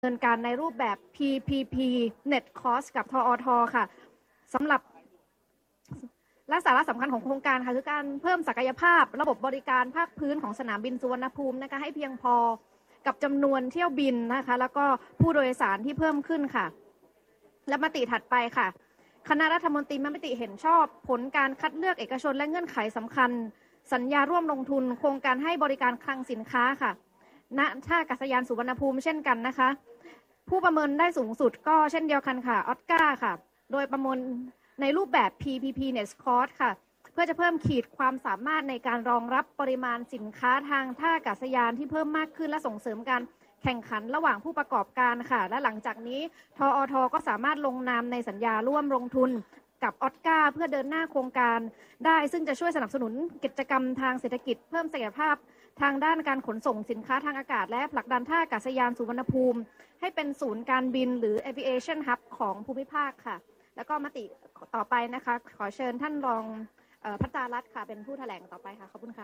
เนินการในรูปแบบ PPP Net Cost กับทอทค่ะสำหรับและสาระสำคัญของโครงการค่ะคือการเพิ่มศักยภาพระบบบริการภาคพื้นของสนามบินสุวรรณภูมินะคะให้เพียงพอกับจำนวนเที่ยวบินนะคะแล้วก็ผู้โดยสารที่เพิ่มขึ้นค่ะและมติถัดไปค่ะคณะรัฐมนตรีมีมติเห็นชอบผลการคัดเลือกเอกชนและเงื่อนไขสำคัญสัญญาร่วมลงทุนโครงการให้บริการคลังสินค้าค่ะณท่าอากาศยานสุวรรณภูมิเช่นกันนะคะผู้ประเมินได้สูงสุดก็เช่นเดียวกันค่ะออสการ์ค่ะโดยประเมินในรูปแบบ PPP Net Cost ค่ะเพื่อจะเพิ่มขีดความสามารถในการรองรับปริมาณสินค้าทางท่าอากาศยานที่เพิ่มมากขึ้นและส่งเสริมการแข่งขันระหว่างผู้ประกอบการค่ะและหลังจากนี้ทอทก็สามารถลงนามในสัญญาร่วมลงทุนกับออสการ์เพื่อเดินหน้าโครงการได้ซึ่งจะช่วยสนับสนุนกิจกรรมทางเศรษฐกิจเพิ่มศักยภาพทางด้านการขนส่งสินค้าทางอากาศและผลักดันท่าอากาศยานสุวรรณภูมิให้เป็นศูนย์การบินหรือ Aviation Hub ของภูมิภาคค่ะแล้วก็มติต่อไปนะคะขอเชิญท่านรองพัชรรัตน์ค่ะเป็นผู้แถลงต่อไปค่ะขอบคุณค่ะ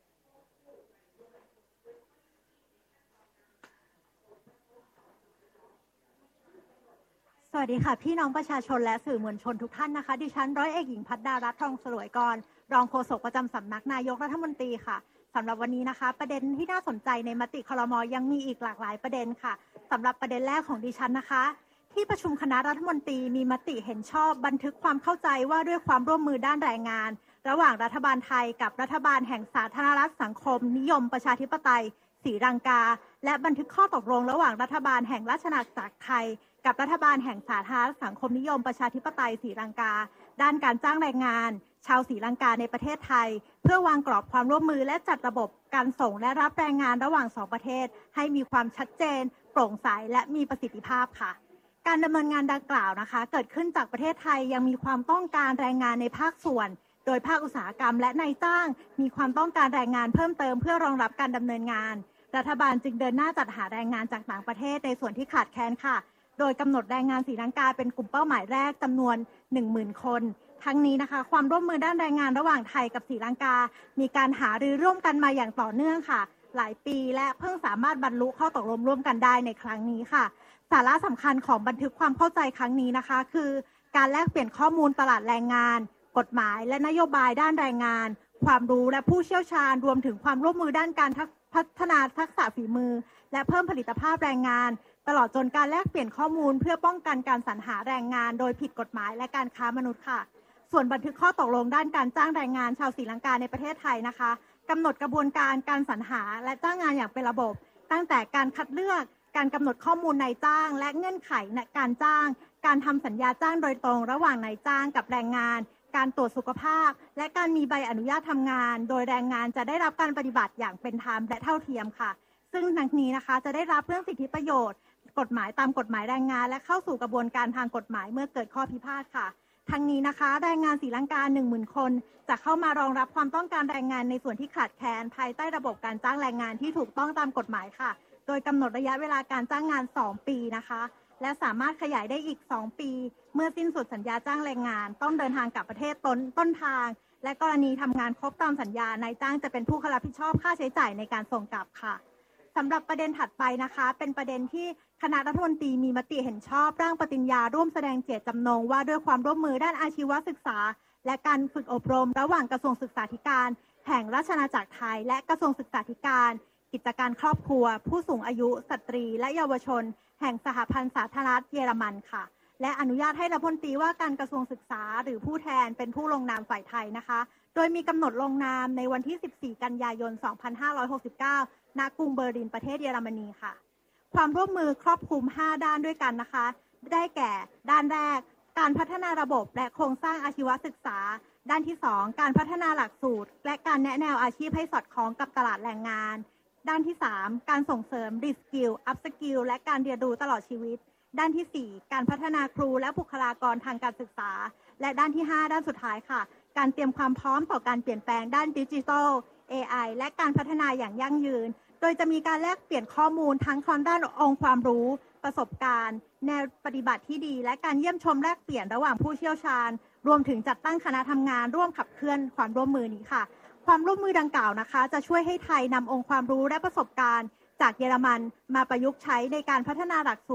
สวัสดีค่ะพี่น้องประชาชนและสื่อมวลชนทุกท่านนะคะดิฉันร้อยเอกหญิงพัชรรัตน์ทองสลวยกรรองโฆษกประจำสำนักนายกรัฐมนตรีค่ะสำหรับวันนี้นะคะประเด็นที่น่าสนใจในมติครม.ยังมีอีกหลากหลายประเด็นค่ะสำหรับประเด็นแรกของดิฉันนะคะที่ประชุมคณะรัฐมนตรีมีมติเห็นชอบบันทึกความเข้าใจว่าด้วยความร่วมมือด้านแรงงานระหว่างรัฐบาลไทยกับรัฐบาลแห่งสาธารณรัฐสังคมนิยมประชาธิปไตยศรีลังกาและบันทึกข้อตกลงระหว่างรัฐบาลแห่งราชอาณาจักรไทยกับรัฐบาลแห่งสาธารณรัฐสังคมนิยมประชาธิปไตยศรีลังกาด้านการจ้างแรงงานชาวศรีลังกาในประเทศไทยเพื่อวางกรอบความร่วมมือและจัดระบบการส่งและรับแรงงานระหว่าง2ประเทศให้มีความชัดเจนโปร่งใสและมีประสิทธิภาพค่ะการดำเนินงานดังกล่าวนะคะเกิดขึ้นจากประเทศไทยยังมีความต้องการแรงงานในภาคส่วนโดยภาคอุตสาหกรรมและนายจ้างมีความต้องการแรงงานเพิ่มเติมเพื่อรองรับการดำเนินงานรัฐบาลจึงเดินหน้าจัดหาแรงงานจากต่างประเทศในส่วนที่ขาดแคลนค่ะโดยกำหนดแรงงานศรีลังกาเป็นกลุ่มเป้าหมายแรกจำนวน 10,000 คนทั้งนี้นะคะความร่วมมือด้านแรงงานระหว่างไทยกับศรีลังกามีการหารือร่วมกันมาอย่างต่อเนื่องค่ะหลายปีและเพิ่งสามารถบรรลุข้อตกลงร่วมกันได้ในครั้งนี้ค่ะสาระสำคัญของบันทึกความเข้าใจครั้งนี้นะคะคือการแลกเปลี่ยนข้อมูลตลาดแรงงานกฎหมายและนโยบายด้านแรงงานความรู้และผู้เชี่ยวชาญรวมถึงความร่วมมือด้านการพัฒนาทักษะฝีมือและเพิ่มผลิตภาพแรงงานตลอดจนการแลกเปลี่ยนข้อมูลเพื่อป้องกันการสรรหาแรงงานโดยผิดกฎหมายและการค้ามนุษย์ค่ะส่วนบันทึกข้อตกลงด้านการจ้างแรงงานชาวศรีลังกาในประเทศไทยนะคะกำหนดกระบวนการการสรรหาและจ้างงานอย่างเป็นระบบตั้งแต่การคัดเลือกการกำหนดข้อมูลนายจ้างและเงื่อนไขในการจ้างการทำสัญญาจ้างโดยตรงระหว่างนายจ้างกับแรงงานการตรวจสุขภาพและการมีใบอนุญาตทำงานโดยแรงงานจะได้รับการปฏิบัติอย่างเป็นธรรมและเท่าเทียมค่ะซึ่งทั้งนี้นะคะจะได้รับเรื่องสิทธิประโยชน์กฎหมายตามกฎหมายแรงงานและเข้าสู่กระบวนการทางกฎหมายเมื่อเกิดข้อพิพาทค่ะทั้งนี้นะคะแรงงานศรีลังกา 10,000 คนจะเข้ามารองรับความต้องการแรงงานในส่วนที่ขาดแคลนภายใต้ระบบการจ้างแรงงานที่ถูกต้องตามกฎหมายค่ะโดยกำหนดระยะเวลาการจ้างงาน2 ปีนะคะและสามารถขยายได้อีก2 ปีเมื่อสิ้นสุดสัญญาจ้างแรงงานต้องเดินทางกลับประเทศต้นทางและกรณีทำงานครบตามสัญญานายจ้างจะเป็นผู้รับผิดชอบค่าใช้จ่ายในการส่งกลับค่ะสำหรับประเด็นถัดไปนะคะเป็นประเด็นที่คณะรัฐมนตรีมีมติเห็นชอบร่างปฏิญญาร่วมแสดงเจตจำนงว่าด้วยความร่วมมือด้านอาชีวศึกษาและการฝึกอบรมระหว่างกระทรวงศึกษาธิการแห่งราชอาณาจักรไทยและกระทรวงศึกษาธิการกิจการครอบครัวผู้สูงอายุสตรีและเยาวชนแห่งสหพันธ์สาธารณรัฐเยอรมันค่ะและอนุญาตให้รัฐมนตรีว่าการกระทรวงศึกษาหรือผู้แทนเป็นผู้ลงนามฝ่ายไทยนะคะโดยมีกำหนดลงนามในวันที่14 กันยายน 2569 ณ กรุงเบอร์ลินประเทศเยอรมนีค่ะความร่วมมือครอบคลุม5 ด้านด้วยกันนะคะได้แก่ด้านแรกการพัฒนาระบบและโครงสร้างอาชีวศึกษาด้านที่2การพัฒนาหลักสูตรและการแนะแนวอาชีพให้สอดคล้องกับตลาดแรงงานด้านที่3การส่งเสริมรีสกิลอัพสกิลและการเรียนรู้ตลอดชีวิตด้านที่4การพัฒนาครูและบุคลากรทางการศึกษาและด้านที่5ด้านสุดท้ายค่ะการเตรียมความพร้อมต่อการเปลี่ยนแปลงด้านดิจิทัล AI และการพัฒนาอย่างยั่งยืนโดยจะมีการแลกเปลี่ยนข้อมูลทั้งด้านองค์ความรู้ประสบการณ์แนวปฏิบัติที่ดีและการเยี่ยมชมแลกเปลี่ยนระหว่างผู้เชี่ยวชาญรวมถึงจัดตั้งคณะทำงานร่วมขับเคลื่อนความร่วมมือนี้ค่ะความร่วมมือดังกล่าวนะคะจะช่วยให้ไทยนำองค์ความรู้และประสบการณ์จากเยอรมันมาประยุกต์ใช้ในการพัฒนาหลักสูตร